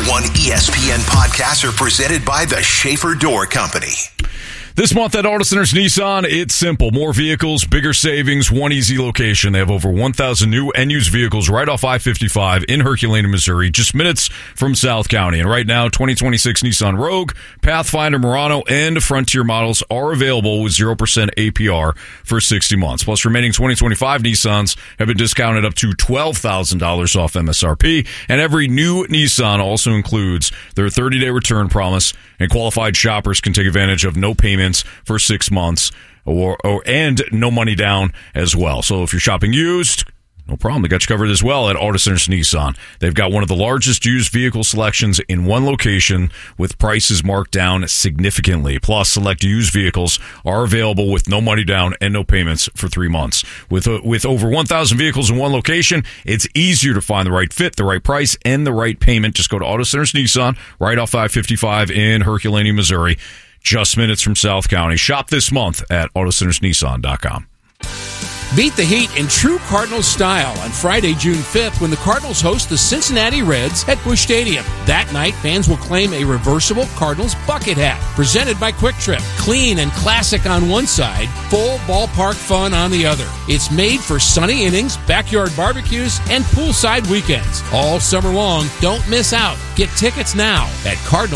101 ESPN podcasts are presented by the Schaefer Door Company. This month at Auto Centers Nissan, it's simple. More vehicles, bigger savings, one easy location. They have over 1,000 new and used vehicles right off I-55 in Herculaneum, Missouri, just minutes from South County. And right now, 2026 Nissan Rogue, Pathfinder, Murano, and Frontier models are available with 0% APR for 60 months. Plus, remaining 2025 Nissans have been discounted up to $12,000 off MSRP. And every new Nissan also includes their 30-day return promise, and qualified shoppers can take advantage of no payments for 6 months and no money down as well. So if you're shopping used, no problem. They got you covered as well at Auto Centers Nissan. They've got one of the largest used vehicle selections in one location with prices marked down significantly. Plus, select used vehicles are available with no money down and no payments for 3 months. With over 1,000 vehicles in one location, it's easier to find the right fit, the right price, and the right payment. Just go to Auto Centers Nissan right off I-55 in Herculaneum, Missouri, just minutes from South County. Shop this month at AutoCentersNissan.com. Beat the heat in true Cardinals style on Friday, June 5th, when the Cardinals host the Cincinnati Reds at Busch Stadium. That night, fans will claim a reversible Cardinals bucket hat, presented by Quick Trip. Clean and classic on one side, full ballpark fun on the other. It's made for sunny innings, backyard barbecues, and poolside weekends. All summer long, don't miss out. Get tickets now at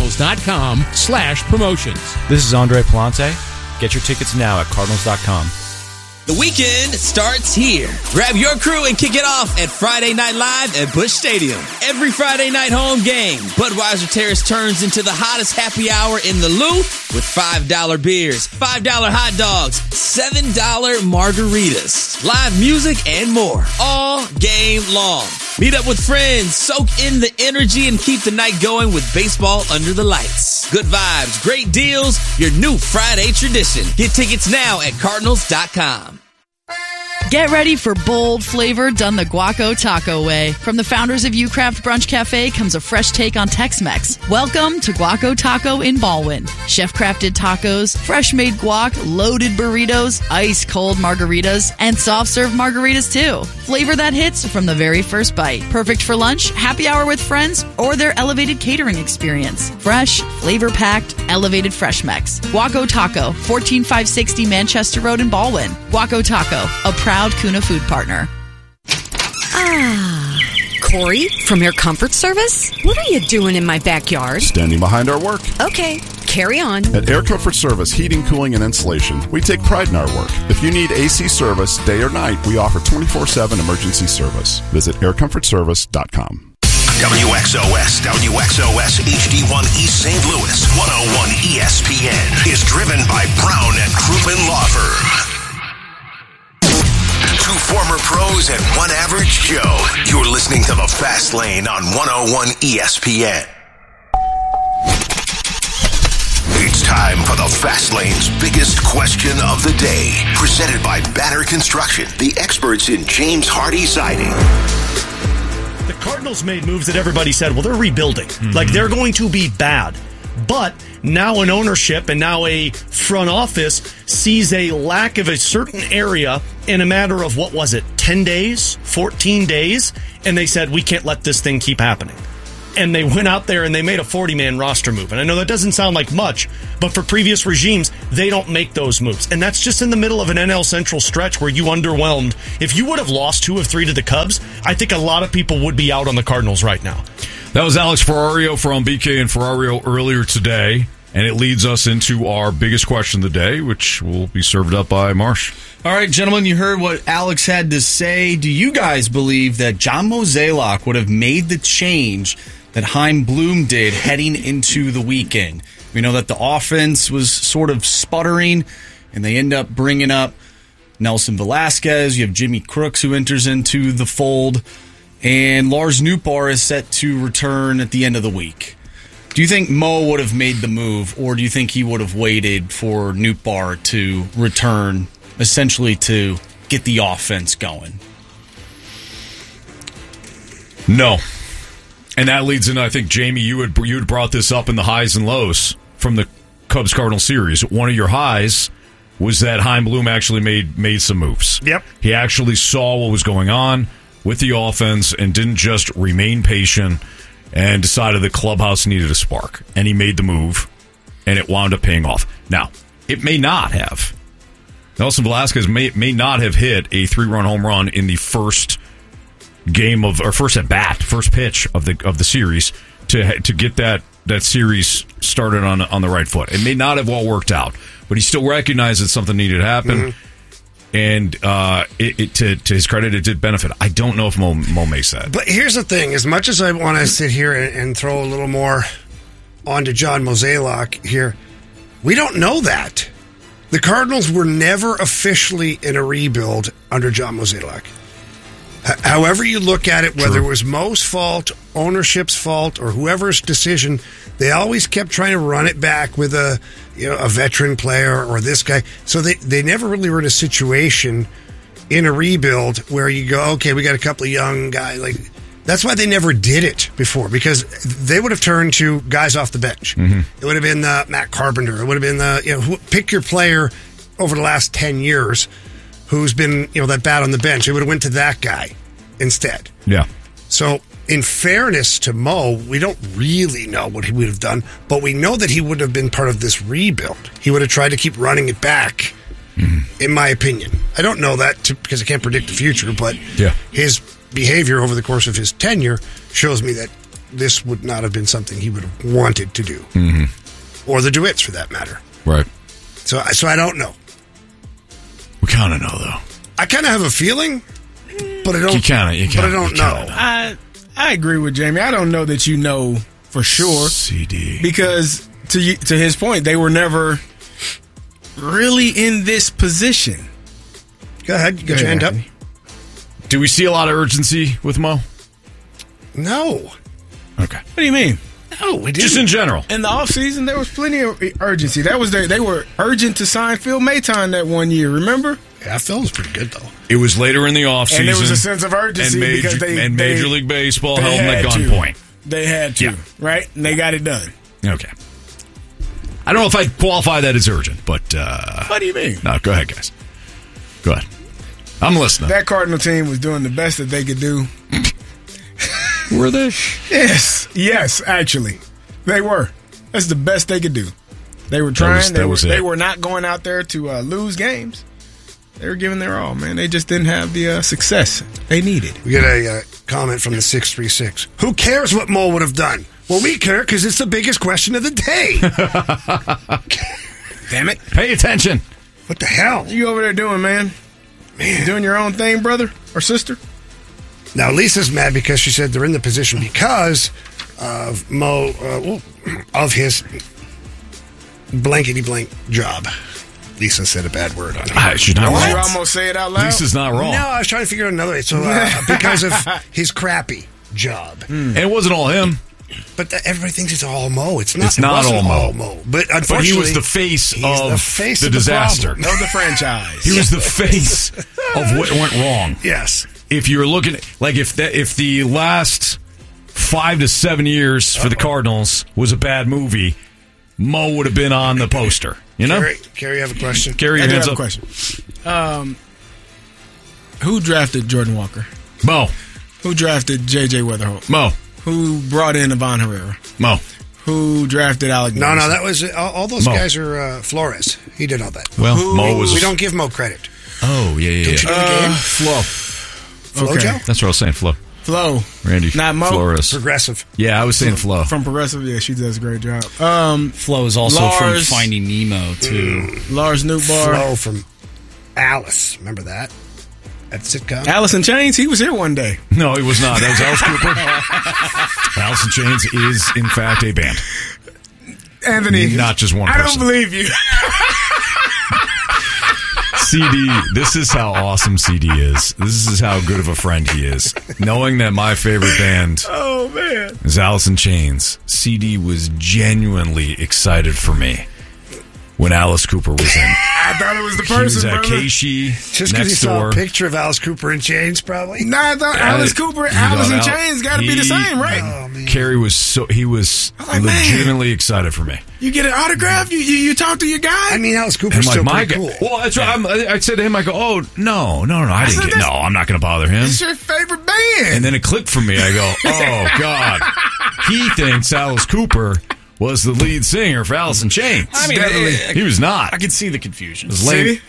Cardinals.com/promotions. This is Andre Palante. Get your tickets now at Cardinals.com. The weekend starts here. Grab your crew and kick it off at Friday Night Live at Busch Stadium. Every Friday night home game, Budweiser Terrace turns into the hottest happy hour in the Lou with $5 beers, $5 hot dogs, $7 margaritas, live music, and more all game long. Meet up with friends, soak in the energy, and keep the night going with baseball under the lights. Good vibes, great deals, your new Friday tradition. Get tickets now at Cardinals.com. Get ready for bold flavor done the Guaco Taco way. From the founders of U-Craft Brunch Cafe comes a fresh take on Tex-Mex. Welcome to Guaco Taco in Baldwin. Chef-crafted tacos, fresh-made guac, loaded burritos, ice-cold margaritas, and soft-serve margaritas, too. Flavor that hits from the very first bite. Perfect for lunch, happy hour with friends, or their elevated catering experience. Fresh, flavor-packed, elevated Fresh Mex. Guaco Taco, 14560 Manchester Road in Baldwin. Guaco Taco, a proud Kuna food partner. Corey from Air Comfort Service? What are you doing in my backyard? Standing behind our work. Okay, carry on. At Air Comfort Service Heating, Cooling, and Insulation, we take pride in our work. If you need AC service, day or night, we offer 24/7 emergency service. Visit aircomfortservice.com. WXOS HD1 East St. Louis 101 ESPN is driven by Brown and Crouppen Law Firm. Two former pros and one average Joe. You're listening to The Fast Lane on 101 ESPN. It's time for the Fast Lane's biggest question of the day. Presented by Banner Construction, the experts in James Hardy Siding. The Cardinals made moves that everybody said, well, they're rebuilding. Like, they're going to be bad. But now an ownership and now a front office sees a lack of a certain area in a matter of, 10 days, 14 days? And they said, we can't let this thing keep happening. And they went out there and they made a 40-man roster move. And I know that doesn't sound like much, but for previous regimes, they don't make those moves. And that's just in the middle of an NL Central stretch where you underwhelmed. If you would have lost 2 of 3 to the Cubs, I think a lot of people would be out on the Cardinals right now. That was Alex Ferrario from BK and Ferrario earlier today, and it leads us into our biggest question of the day, which will be served up by Marsh. All right, gentlemen, you heard what Alex had to say. Do you guys believe that John Mozeliak would have made the change that Chaim Bloom did heading into the weekend? We know that the offense was sort of sputtering, and they end up bringing up Nelson Velasquez. You have Jimmy Crooks who enters into the fold, and Lars Nootbaar is set to return at the end of the week. Do you think Mo would have made the move, or do you think he would have waited for Nootbaar to return, essentially to get the offense going? No. And that leads into, I think, Jamie, you had brought this up in the highs and lows from the Cubs-Cardinals series. One of your highs was that Chaim Bloom actually made some moves. Yep. He actually saw what was going on with the offense and didn't just remain patient and decided the clubhouse needed a spark. And he made the move, and it wound up paying off. Now, it may not have. Nelson Velasquez may not have hit a 3-run home run in the first game first at bat, first pitch of the series to get that series started on the right foot. It may not have all worked out, but he still recognized that something needed to happen. And to his credit, it did benefit. I don't know if Mo makes that. But here's the thing: as much as I want to sit here and throw a little more onto John Mozeliak here, we don't know that. The Cardinals were never officially in a rebuild under John Mozeliak. However you look at it, whether it was Mo's fault, ownership's fault, or whoever's decision, they always kept trying to run it back with a veteran player or this guy. So they never really were in a situation in a rebuild where you go, okay, we got a couple of young guys. Like that's why they never did it before, because they would have turned to guys off the bench. It would have been Matt Carpenter. It would have been pick your player over the last 10 years. Who's been, that bad on the bench. It would have went to that guy instead. Yeah. So, in fairness to Mo, we don't really know what he would have done, but we know that he would have been part of this rebuild. He would have tried to keep running it back, in my opinion. I don't know that because I can't predict the future, but his behavior over the course of his tenure shows me that this would not have been something he would have wanted to do. Or the DeWitts, for that matter. Right. So I don't know. We kind of know, though. I kind of have a feeling, but I don't. But I don't know. I agree with Jamie. I don't know that you know for sure. CD. Because to his point, they were never really in this position. Go ahead. You got your hand up. Do we see a lot of urgency with Mo? No. Okay. What do you mean? No, we didn't. Just in general. In the offseason, there was plenty of urgency. That was they were urgent to sign Phil Maton that one year, remember? Yeah, Phil was pretty good, though. It was later in the offseason. And there was a sense of urgency because Major League Baseball held them at gunpoint. They had to, right? And they got it done. Okay. I don't know if I'd qualify that as urgent, but... what do you mean? No, go ahead, guys. Go ahead. I'm listening. That Cardinal team was doing the best that they could do. Were they? Yes, actually. They were. That's the best they could do. They were trying. They were not going out there to lose games. They were giving their all, man. They just didn't have the success they needed. We get a comment from the 636. Who cares what Mo would have done? Well, we care because it's the biggest question of the day. Damn it. Pay attention. What the hell? What you over there doing, man? You doing your own thing, brother or sister? Now, Lisa's mad because she said they're in the position because of Mo, of his blankety-blank job. Lisa said a bad word on it. She's not wrong. You almost say it out loud? Lisa's not wrong. No, I was trying to figure out another way. So, because of his crappy job. And it wasn't all him. But everybody thinks it's all Mo. It's not. It's not all Mo. But unfortunately, he was the face of the disaster. Of the franchise. He was the face of what went wrong. Yes. If you're looking like if the last 5 to 7 years for the Cardinals was a bad movie, Mo would have been on the poster. You know, Kerry, you have a question? Kerry, your hands up. I have a question. Who drafted Jordan Walker? Mo. Who drafted J.J. Weatherholt? Mo. Who brought in Ivan Herrera? Mo. Who drafted Alec No, that was all those guys are Flores. He did all that. Well, Mo was. We don't give Mo credit. Oh yeah. Don't you know the game? Flo, Joe? That's what I was saying. Flo, Randy, not Mo. Flores. Progressive. Yeah, I was saying Flo from Progressive. Yeah, she does a great job. Flo is also from Finding Nemo too. Lars Newbar. Flo from Alice. Remember that? That sitcom. Alice in Chains. He was here one day. No, he was not. That was Alice Cooper. Alice in Chains is in fact a band. Anthony, not just one person. I don't believe you. CD, this is how awesome CD is. This is how good of a friend he is. Knowing that my favorite band is Alice in Chains, CD was genuinely excited for me when Alice Cooper was in. I thought it was the person, He was at brother. Keishi Just because he saw a picture of Alice Cooper in chains, probably. No, I thought Alice Cooper, Alice in Chains got to be the same, right? Oh, man. Kerry was legitimately excited for me. You get an autograph? You talk to your guy? I mean, Alice Cooper's still pretty cool. Well, that's right. I said to him, I go, oh, no, I didn't I'm not going to bother him. It's your favorite band. And then it clicked for me. I go, oh, God. he thinks Alice Cooper was the lead singer for Alice in Chains. I mean, he was not. I can see the confusion. It was late.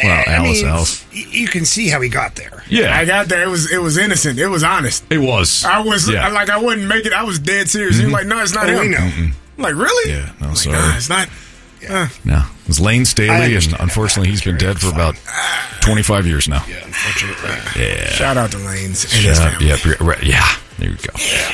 Alice. You can see how he got there. Yeah, I got there. It was innocent. It was honest. It was. I wouldn't make it. I was dead serious. He was like, no, it's not him. We know. I'm like, really? Yeah, no, sorry. Nah, it's not. No, it was Lane Staley, and unfortunately, he's been dead for about 25 years now. Yeah, unfortunately. Yeah. Shout out to Lane's and his family. Yeah. There you go.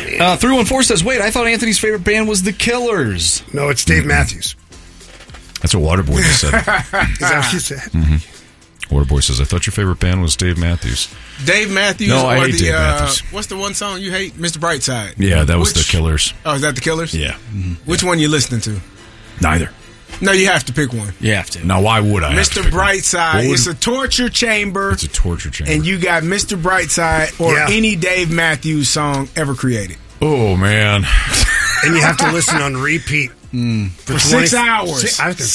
314 says, wait, I thought Anthony's favorite band was The Killers. No, it's Dave Matthews. That's what Waterboy just said. Is that what you said? Mm-hmm. Waterboy says, I thought your favorite band was Dave Matthews. Dave Matthews? No, I hate Dave Matthews. What's the one song you hate? Mr. Brightside. Yeah, that was The Killers. Oh, is that The Killers? Yeah. Mm-hmm. Which one you listening to? Neither. No, you have to pick one. You have to. Now, why would I? Mr. Brightside. It's a torture chamber. It's a torture chamber. And you got Mr. Brightside or any Dave Matthews song ever created. Oh, man. And you have to listen on repeat. For 6 hours.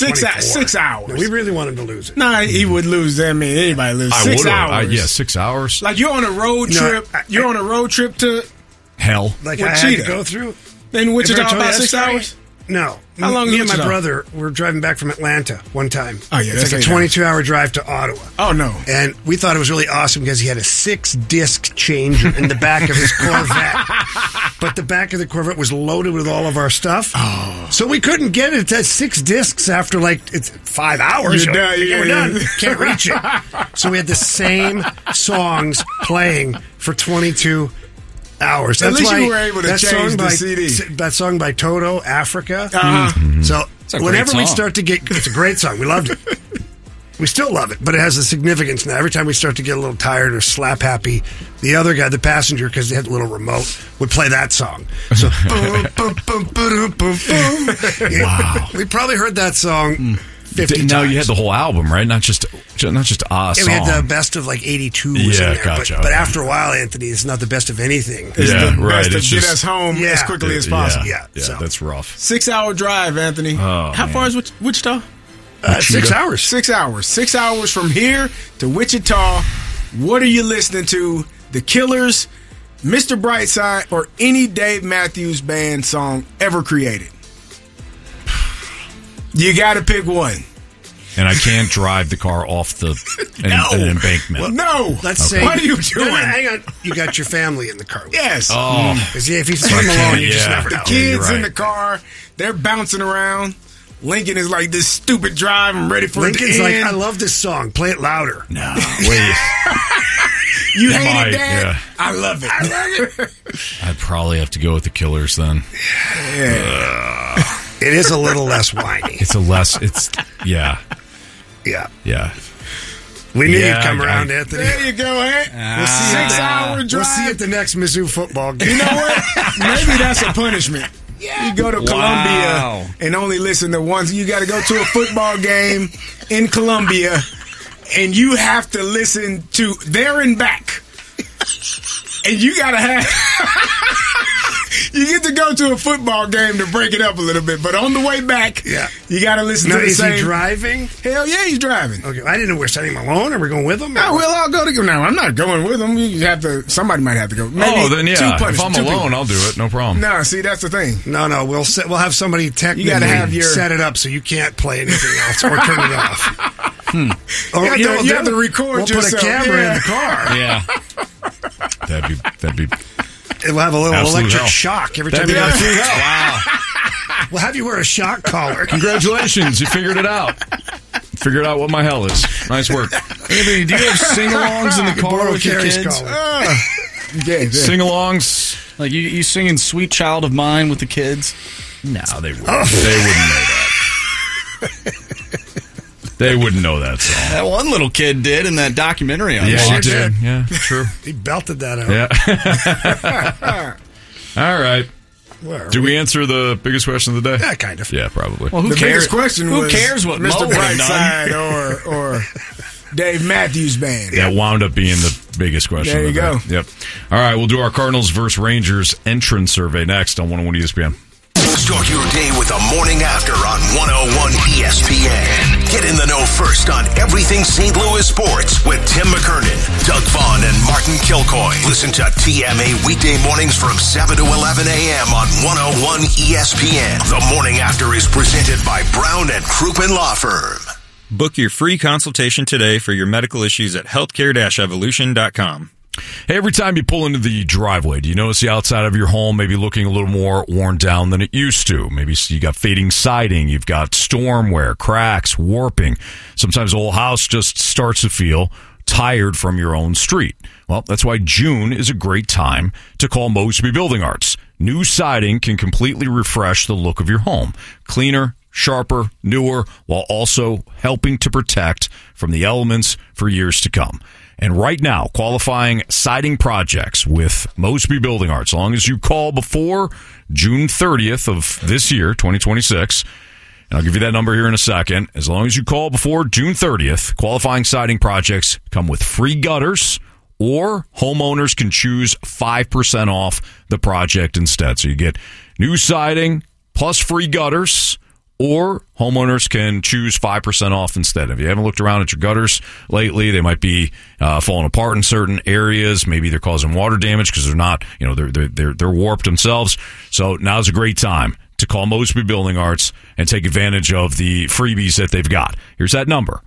6 hours. No, we really wanted to lose it. Nah, he would lose. I mean, anybody lose. 6 hours. 6 hours. Like you're on a road trip. You're on a road trip to hell. Like with I Cheetah. had to go through. In Wichita about 6 hours? No. How long? Me and my brother were driving back from Atlanta one time. Oh, yeah. It's like a 22-hour drive to Ottawa. Oh, no. And we thought it was really awesome because he had a 6-disc changer in the back of his Corvette. But the back of the Corvette was loaded with all of our stuff. Oh. So we couldn't get it to 6 discs after it's 5 hours. You're done. We're done. Can't reach it. So we had the same songs playing for 22 hours. At least you were able to change the CD. That song by Toto, Africa. Uh-huh. So whenever we start to get... It's a great song. We loved it. We still love it, but it has a significance now. Every time we start to get a little tired or slap happy, the other guy, the passenger, because they had a little remote, would play that song. So, boom, boom, boom, boom, boom, boom. Wow. We probably heard that song 50 times. Now you had the whole album, right? Not just a song. We had the best of 82 was in there. Gotcha. But after a while, Anthony, it's not the best of anything. It's the right. best to get us home as quickly as possible. Yeah, that's rough. 6 hour drive, Anthony. How far is Wichita? 6 hours. 6 hours. 6 hours from here to Wichita. What are you listening to? The Killers, Mr. Brightside, or any Dave Matthews Band song ever created? You got to pick one. And I can't drive the car off an embankment. Well, no. Let's say. What are you doing? No, hang on. You got your family in the car. Yes. Oh. Because if you swim alone, you just never know. The kids in the car, they're bouncing around. Lincoln is like this stupid drive. I'm ready for Lincoln's it to like, end. I love this song. Play it louder. No, wait. You hate it, Dad? Yeah. I love it. I'd probably have to go with the Killers then. Yeah. It is a little less whiny. Yeah. Yeah. We knew you'd come around, Anthony. There you go, We'll see 6 hour drive. We'll see you at the next Mizzou football game. You know what? Maybe that's a punishment. You go to Columbia and only listen to one. You got to go to a football game in Columbia, and you have to listen to there and back. And you got to have... You get to go to a football game to break it up a little bit, but on the way back, you got to listen to the same... Is he driving? Hell yeah, he's driving. Okay, I didn't know we're sending him alone. Are we going with him? No, we'll all go together. No, I'm not going with him. You have to. Somebody might have to go. Maybe then if I'm alone, I'll do it. No problem. No, see, that's the thing. No, we'll have somebody technically set it up so you can't play anything else or turn it off. Or you have to record yourself. We'll put a camera in the car. Yeah. That'd be. We'll have a little electric hell. shock every time you go through hell. Wow. We'll have you wear a shock collar. Congratulations, you figured it out. Figured out what my hell is. Nice work. Anthony, do you have sing-alongs in the car with your kids? Sing-alongs? Like you singing "Sweet Child of Mine" with the kids? No, they wouldn't. They wouldn't know that. They wouldn't know that song. That one little kid did in that documentary. Yeah, he did. Yeah, true. He belted that out. Yeah. All right. Do we answer the biggest question of the day? Yeah, kind of. Yeah, probably. Well, the biggest question was, who cares what Mr. Mo Brightside or Dave Matthews Band? That wound up being the biggest question. There you go. Yep. All right, we'll do our Cardinals versus Rangers entrance survey next on 101 ESPN. Start your day with the morning after on 101 ESPN. Get in the know first on everything St. Louis sports with Tim McKernan, Doug Vaughn, and Martin Kilcoy. Listen to TMA weekday mornings from 7 to 11 a.m. on 101 ESPN. The Morning After is presented by Brown and Crouppen Law Firm. Book your free consultation today for your medical issues at healthcare-evolution.com. Hey, every time you pull into the driveway, do you notice the outside of your home maybe looking a little more worn down than it used to? Maybe you got fading siding, you've got storm wear, cracks, warping. Sometimes the whole house just starts to feel tired from your own street. Well, that's why June is a great time to call Mosby Building Arts. New siding can completely refresh the look of your home. Cleaner, sharper, newer, while also helping to protect from the elements for years to come. And right now, qualifying siding projects with Mosby Building Arts, as long as you call before June 30th of this year, 2026, and I'll give you that number here in a second. As long as you call before June 30th, qualifying siding projects come with free gutters, or homeowners can choose 5% off the project instead. So you get new siding plus free gutters, or homeowners can choose 5% off instead. If you haven't looked around at your gutters lately, they might be falling apart in certain areas. Maybe they're causing water damage because they're not, they're warped themselves. So now's a great time to call Mosby Building Arts and take advantage of the freebies that they've got. Here's that number,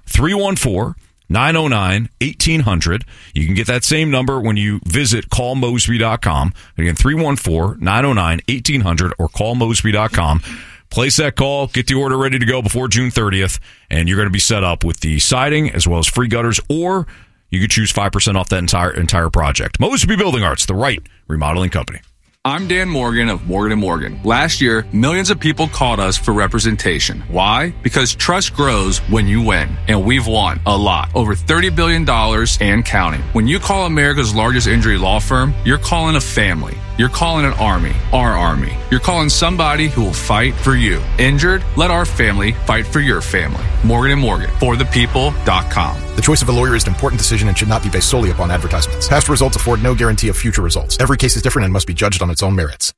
314-909-1800. You can get that same number when you visit callmosby.com. Again, 314-909-1800 or callmosby.com. Place that call, get the order ready to go before June 30th, and you're going to be set up with the siding as well as free gutters, or you could choose 5% off that entire project. Mosby Building Arts, the right remodeling company. I'm Dan Morgan of Morgan & Morgan. Last year, millions of people called us for representation. Why? Because trust grows when you win. And we've won a lot. Over $30 billion and counting. When you call America's largest injury law firm, you're calling a family. You're calling an army, our army. You're calling somebody who will fight for you. Injured? Let our family fight for your family. Morgan & Morgan, forthepeople.com. The choice of a lawyer is an important decision and should not be based solely upon advertisements. Past results afford no guarantee of future results. Every case is different and must be judged on its own merits.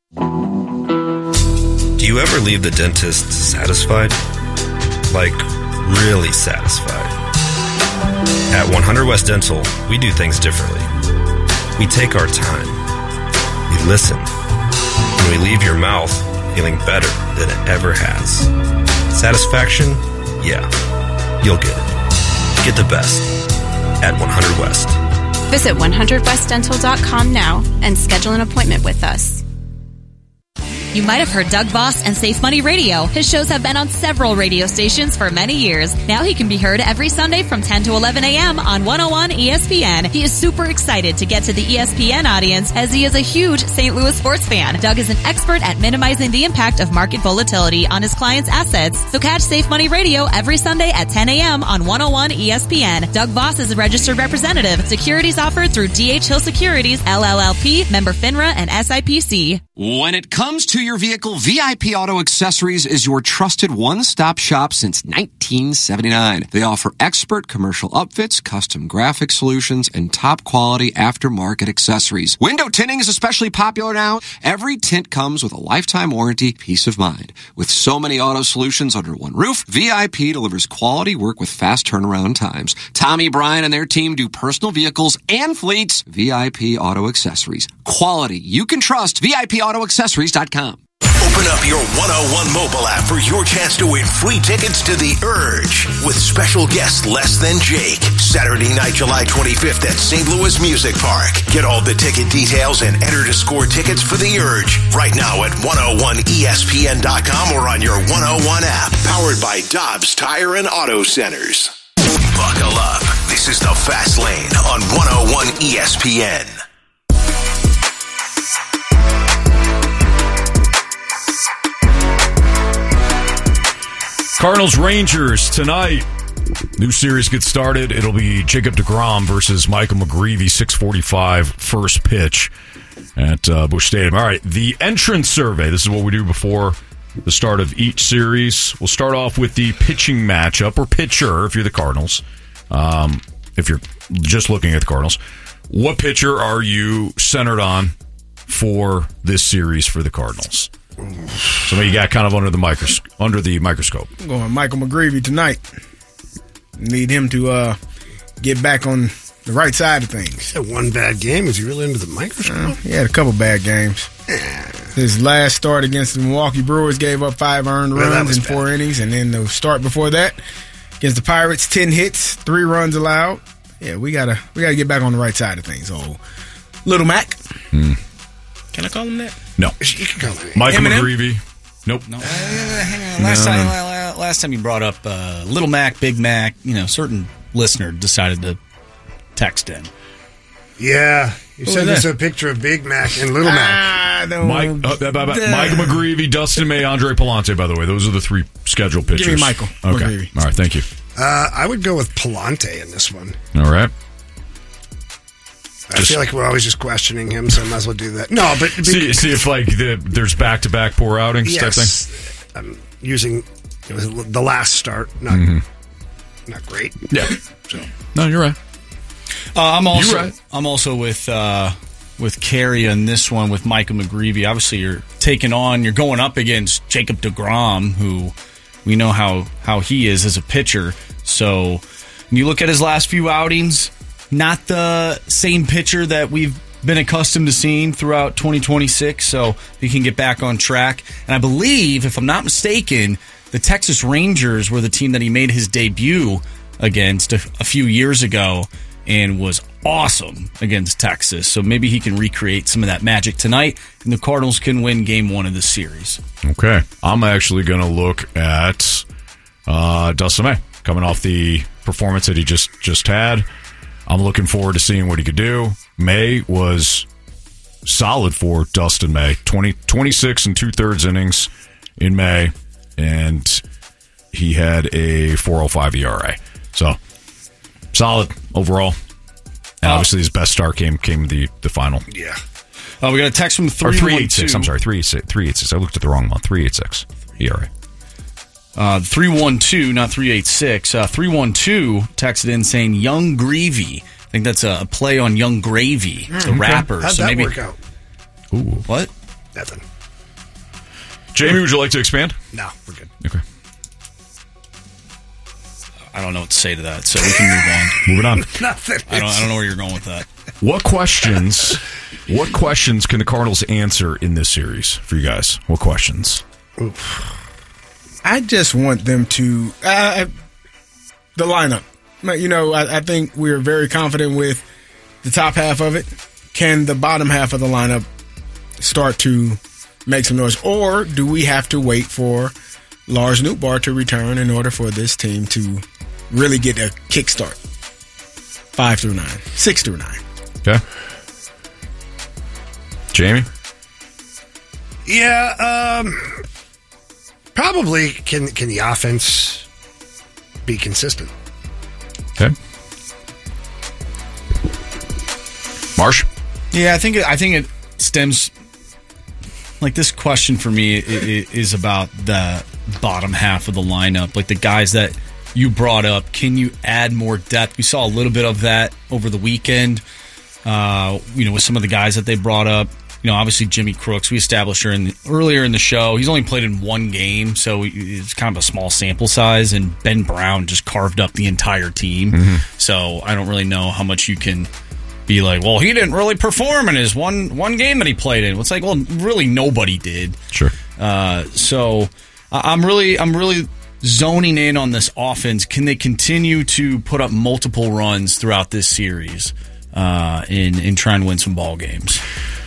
Do you ever leave the dentist satisfied? Like, really satisfied? At 100 West Dental, we do things differently. We take our time. We listen. And we leave your mouth feeling better than it ever has. Satisfaction? Yeah. You'll get it. Get the best at 100 West. Visit 100westdental.com now and schedule an appointment with us. You might have heard Doug Voss and Safe Money Radio. His shows have been on several radio stations for many years. Now he can be heard every Sunday from 10 to 11 a.m. on 101 ESPN. He is super excited to get to the ESPN audience as he is a huge St. Louis sports fan. Doug is an expert at minimizing the impact of market volatility on his clients' assets. So catch Safe Money Radio every Sunday at 10 a.m. on 101 ESPN. Doug Voss is a registered representative. Securities offered through D.H. Hill Securities, LLLP, member FINRA and SIPC. When it comes to your vehicle, VIP Auto Accessories is your trusted one-stop shop since 1979. They offer expert commercial upfits, custom graphic solutions, and top-quality aftermarket accessories. Window tinting is especially popular now. Every tint comes with a lifetime warranty, peace of mind. With so many auto solutions under one roof, VIP delivers quality work with fast turnaround times. Tommy Bryan and their team do personal vehicles and fleets. VIP Auto Accessories. Quality you can trust. VIPAutoAccessories.com. Open up your 101 mobile app for your chance to win free tickets to The Urge with special guest Less Than Jake. Saturday night, July 25th at St. Louis Music Park. Get all the ticket details and enter to score tickets for The Urge right now at 101ESPN.com or on your 101 app. Powered by Dobbs Tire and Auto Centers. Buckle up. This is the Fast Lane on 101 ESPN. Cardinals Rangers tonight. New series gets started. It'll be Jacob deGrom versus Michael McGreevy, 6:45 first pitch at Busch Stadium. All right, the entrance survey. This is what we do before the start of each series. We'll start off with the pitching matchup, or pitcher if you're the Cardinals. If you're just looking at the Cardinals, what pitcher are you centered on for this series for the Cardinals? Somebody you got kind of under the microscope. I'm going Michael McGreevy tonight. Need him to get back on the right side of things. He had one bad game. Is he really under the microscope? He had a couple bad games. His last start against the Milwaukee Brewers gave up 5 earned runs in 4 innings, and then the start before that against the Pirates, 10 hits, 3 runs allowed. Yeah, we gotta get back on the right side of things. Old Little Mac. Can I call him that? No. You can call him Michael McGreevy. Nope. No. Last time you brought up Little Mac, Big Mac, certain listener decided to text in. Yeah. You sent us a picture of Big Mac and Little Mac. Mike McGreevy, Dustin May, Andre Palante, by the way. Those are the 3 scheduled pitchers. Give me Michael Okay. McGreevy. All right, thank you. I would go with Palante in this one. All right. I feel like we're always just questioning him, so I might as well do that. No, but see if there's back-to-back poor outings type thing. I'm using the last start, not great. Yeah. So. No, you're right. I'm also with Carey on this one with Michael McGreevy. Obviously, you're going up against Jacob deGrom, who we know how he is as a pitcher. So when you look at his last few outings, not the same pitcher that we've been accustomed to seeing throughout 2026, so he can get back on track. And I believe, if I'm not mistaken, the Texas Rangers were the team that he made his debut against a few years ago and was awesome against Texas. So maybe he can recreate some of that magic tonight, and the Cardinals can win Game 1 of the series. Okay. I'm actually going to look at Dustin May, coming off the performance that he just had. I'm looking forward to seeing what he could do. May was solid for Dustin May. 26 and 2/3 innings in May, and he had a 4.05 ERA. So, solid overall. And obviously his best start came the final. Yeah. We got a text from 386. I'm sorry, 386. I looked at the wrong one. 386 ERA. 312, not 386. 312 texted in saying Young Gravy. I think that's a play on Young Gravy, the rapper. How'd that work out? Ooh. What? Nothing. Jamie, would you like to expand? No, we're good. Okay. I don't know what to say to that, so we can move on. Moving on. Nothing. I don't know where you're going with that. What questions can the Cardinals answer in this series for you guys? What questions? Oof. I just want them to the lineup. I think we're very confident with the top half of it. Can the bottom half of the lineup start to make some noise, or do we have to wait for Lars Nootbaar to return in order for this team to really get a kickstart? 5 through 9, 6 through 9. Okay. Jamie? Yeah, probably can the offense be consistent? Okay. Marsh? Yeah, I think it stems, like, this question for me is about the bottom half of the lineup, like the guys that you brought up. Can you add more depth? We saw a little bit of that over the weekend, with some of the guys that they brought up. Obviously Jimmy Crooks, we established earlier in the show. He's only played in 1 game, so it's kind of a small sample size, and Ben Brown just carved up the entire team. Mm-hmm. So I don't really know how much you can be like, well, he didn't really perform in his one game that he played in. It's like, well, really nobody did. Sure. So I'm really zoning in on this offense. Can they continue to put up multiple runs throughout this series and try and win some ball games?